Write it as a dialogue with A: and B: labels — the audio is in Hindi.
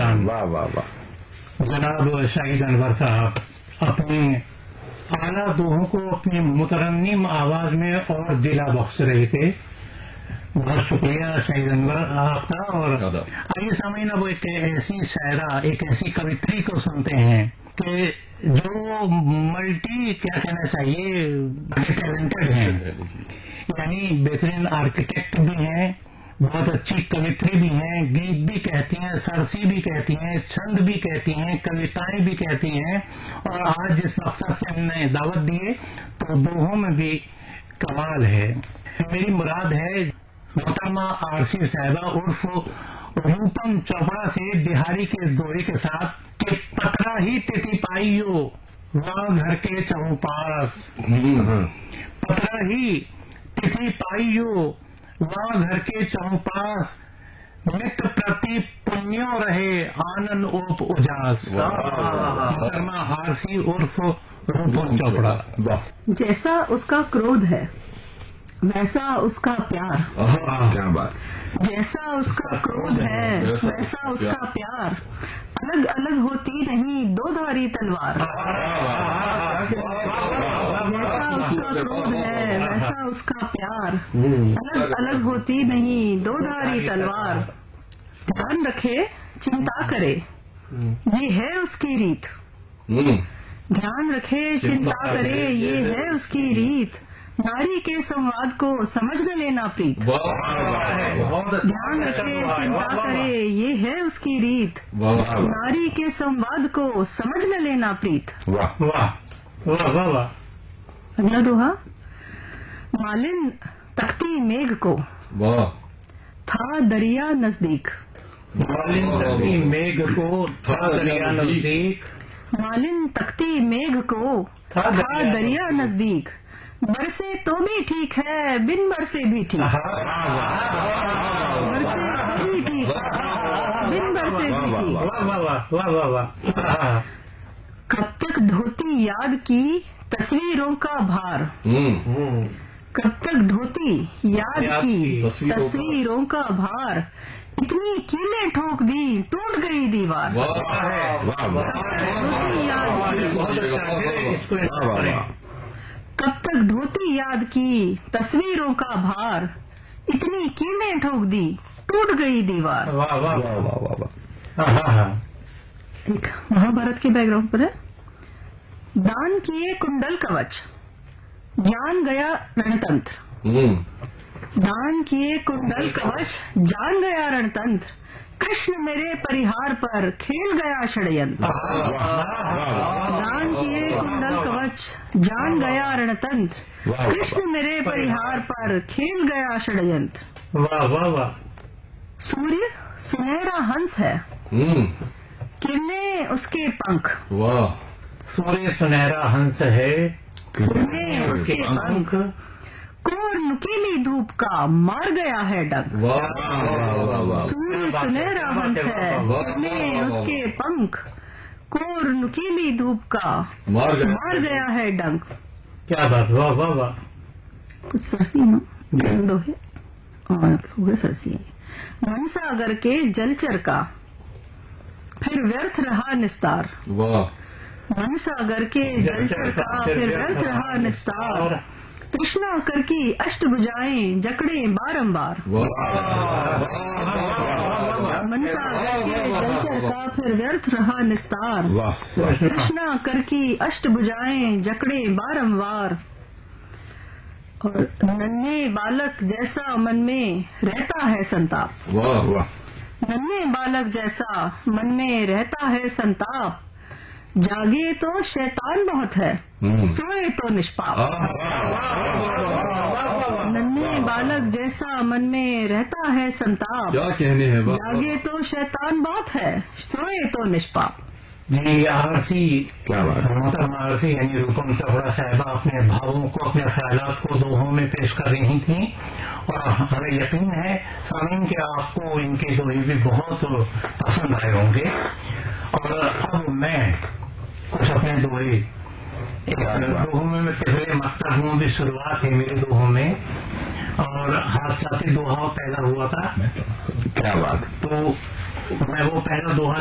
A: शान।
B: वाह वाह वाह।
A: जनाब शाहिद अनवर साहब अपनी आला दोहों को अपनी मुतरन्निम आवाज में और दिला बख्श रहे थे। बहुत शुक्रिया शाहिद अनवर आपका। और आइए सामीन, अब एक ऐसी शायरा, एक ऐसी कवित्री को सुनते हैं कि जो मल्टी क्या कहना चाहिए टैलेंटेड हैं, यानी बेहतरीन आर्किटेक्ट भी हैं, बहुत अच्छी कवित्री भी हैं, गीत भी कहती हैं, सरसी भी कहती हैं, छंद भी कहती हैं, कविताएं भी कहती हैं। और आज जिस मकसद से हमने दावत दिए तो दोहों में भी कमाल है। मेरी मुराद है मोहतरमा आरसी साहिबा उर्फ रूपम चोपड़ा से बिहारी के दोहे के साथ कि पतरा ही तिथि पाइयो वहाँ घर के चौपास, पतरा ही तिथि पाइयो वहाँ घर के चौपास, मित्र प्रति पुण्यो रहे आनंद ओप उजास। मोहतरमा आरसी उर्फ रूपम चोपड़ा।
C: जैसा उसका क्रोध है वैसा उसका प्यार,
B: क्या बात।
C: जैसा उसका क्रोध है वैसा उसका प्यार, अलग अलग होती नहीं दो धारी तलवार। जैसा उसका क्रोध है वैसा उसका प्यार, अलग अलग होती नहीं दो धारी तलवार। ध्यान रखे चिंता करे ये है उसकी रीत, ध्यान रखे चिंता करे ये है उसकी रीत, नारी के संवाद को समझ न लेना प्रीत। ध्यान रखे चिंता करे ये है उसकी रीत, नारी के संवाद को समझ न लेना प्रीत।
A: वाह वाह वाह वाह वाह।
C: अगला दोहा। मालिन तख्ती मेघ को था दरिया नजदीक,
A: मालिन तख्ती मेघ को था दरिया नजदीक,
C: मालिन तख्ती मेघ को था दरिया नजदीक, बरसे तो भी ठीक है बिन बरसे भी ठीक, बरसे तो भी ठीक बिन बरसे भी ठीक।
A: वाह वाह वाह वाह वाह।
C: कब तक ढोती याद की तस्वीरों का भार, कब तक ढोती याद की तस्वीरों का भार, इतनी कीलें ठोक दी टूट गई दीवार। ढोती याद की, कब तक ढोती याद की तस्वीरों का भार, इतनी कीलें ठोक दी टूट गई दीवार।
A: वाह वाह वाह वाह।
C: एक महाभारत के बैकग्राउंड पर है। दान किए कुंडल कवच जान गया रणतंत्र, दान किए कुंडल कवच जान गया रणतंत्र, कृष्ण मेरे परिहार पर खेल गया षड्यंत्र। दान किए कुंडल कवच जान गया रणतंत्र, कृष्ण मेरे परिहार पर खेल गया षड्यंत्र।
A: वाह वाह वाह।
C: सूर्य सुनहरा हंस है किरणें उसके पंख,
A: सूर्य सुनहरा हंस है
C: किरणें उसके पंख, कोर नुकीली धूप का मार गया है डंक। सूर्य सुनहरा हंस है किरणें उसके पंख, कोर नुकीली धूप का मार गया है डंक।
A: क्या बात। वाह वाह वाह।
C: कुछ सरसी ना दोहे और हो गए सरसी। मनसागर के जलचर का फिर व्यर्थ रहा निस्तार, मनसागर के जलचर का फिर व्यर्थ रहा निस्तार, तृष्णा कर की अष्टभुजाएं जकड़े बारंबार। मनसागर के जलचर का फिर व्यर्थ रहा निस्तार, तृष्णा कर की अष्टभुजाएं जकड़े बारंबार। और नन्हे बालक जैसा मन में रहता है संताप, नन्हे बालक जैसा मन में रहता है संताप, जागे तो शैतान बहुत है सोए तो निष्पाप। नन्हे बालक जैसा मन में रहता है संताप,
B: क्या कहने हैं,
C: जागे तो शैतान बहुत है सोए तो निष्पाप।
A: जी आरसी,
B: क्या बात।
A: मोहतरमा आरसी यानी रूपम चोपड़ा साहिबा अपने भावों को, अपने ख्यालात को दोहों में पेश कर रही थी। और हमें यकीन है सामीन के आपको इनके दोहे भी बहुत पसंद आए होंगे। और अब मैं कुछ अपने दोहे, दोहों में मैं पहले मकता हूँ, भी शुरुआत है मेरे दोहों में, और हादसाती दोहा पहला हुआ था।
B: क्या बात।
A: तो मैं वो पहला दोहा